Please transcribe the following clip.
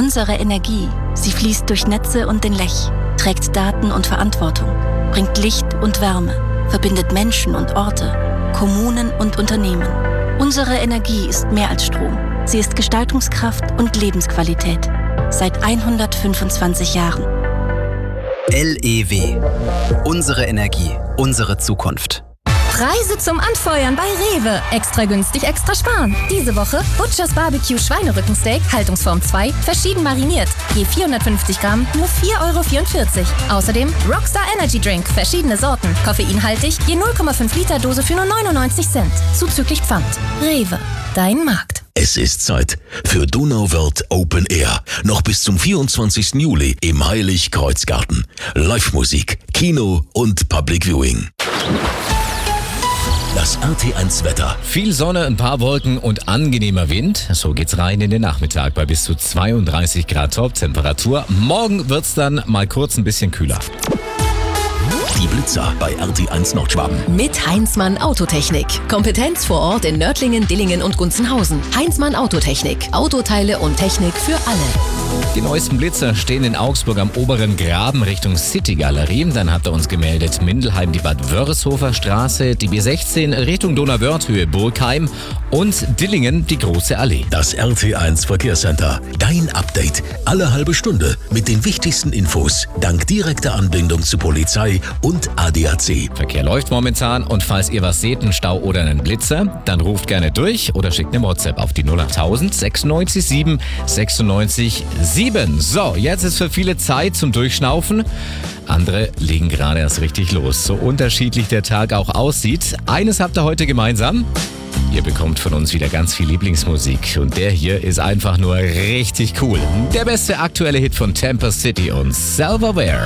Unsere Energie, sie fließt durch Netze und den Lech, trägt Daten und Verantwortung, bringt Licht und Wärme, verbindet Menschen und Orte, Kommunen und Unternehmen. Unsere Energie ist mehr als Strom. Sie ist Gestaltungskraft und Lebensqualität. Seit 125 Jahren. LEW. Unsere Energie, unsere Zukunft. Preise zum Anfeuern bei Rewe. Extra günstig, extra sparen. Diese Woche Butchers Barbecue Schweinerückensteak, Haltungsform 2, verschieden mariniert. Je 450 Gramm, nur 4,44 €. Außerdem Rockstar Energy Drink, verschiedene Sorten. Koffeinhaltig, je 0,5 Liter Dose für nur 99 Cent. Zuzüglich Pfand. Rewe, dein Markt. Es ist Zeit für Donauwörth Open Air. Noch bis zum 24. Juli im Heilig-Kreuz-Garten. Live-Musik, Kino und Public Viewing. Das RT1-Wetter. Viel Sonne, ein paar Wolken und angenehmer Wind. So geht's rein in den Nachmittag bei bis zu 32 Grad Toptemperatur. Morgen wird's dann mal kurz ein bisschen kühler. Die Blitzer bei RT1 Nordschwaben. Mit Heinzmann Autotechnik. Kompetenz vor Ort in Nördlingen, Dillingen und Gunzenhausen. Heinzmann Autotechnik. Autoteile und Technik für alle. Die neuesten Blitzer stehen in Augsburg am oberen Graben Richtung City-Galerie. Dann hat er uns gemeldet Mindelheim die Bad Wörishofer Straße, die B16 Richtung Donauwörth Höhe Burgheim und Dillingen die Große Allee. Das RT1 Verkehrscenter. Dein Update. Alle halbe Stunde mit den wichtigsten Infos. Dank direkter Anbindung zu Polizei und ADAC. Verkehr läuft momentan und falls ihr was seht, einen Stau oder einen Blitzer, dann ruft gerne durch oder schickt eine WhatsApp auf die 08000 96 7 96 7. So, jetzt ist für viele Zeit zum Durchschnaufen. Andere legen gerade erst richtig los. So unterschiedlich der Tag auch aussieht. Eines habt ihr heute gemeinsam. Ihr bekommt von uns wieder ganz viel Lieblingsmusik und der hier ist einfach nur richtig cool. Der beste aktuelle Hit von Tampa City und Self-Aware.